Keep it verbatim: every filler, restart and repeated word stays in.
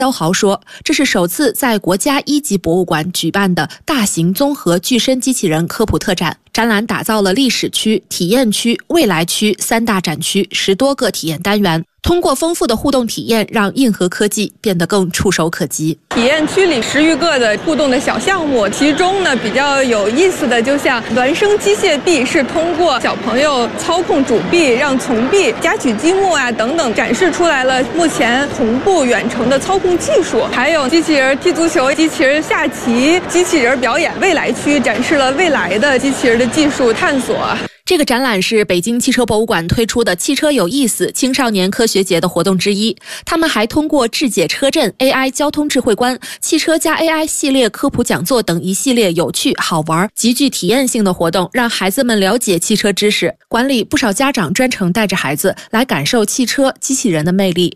肖豪说，这是首次在国家一级博物馆举办的大型综合具身机器人科普特展。展览打造了历史区、体验区、未来区三大展区，十多个体验单元。通过丰富的互动体验，让硬核科技变得更触手可及。 体验区里十余个的互动的小项目，其中呢比较有意思的，就像孪生机械臂，是通过小朋友操控主臂，让从臂夹取积木啊等等，展示出来了目前同步远程的操控技术。还有机器人踢足球、机器人下棋、机器人表演未来区，展示了未来的机器人的技术探索。 这个展览是北京汽车博物馆推出的汽车有意思青少年科学节的活动之一。他们还通过智解车阵、A I 交通智慧观、汽车加 A I 系列科普讲座等一系列有趣、好玩、极具体验性的活动，让孩子们了解汽车知识。馆里不少家长专程带着孩子来感受汽车、机器人的魅力。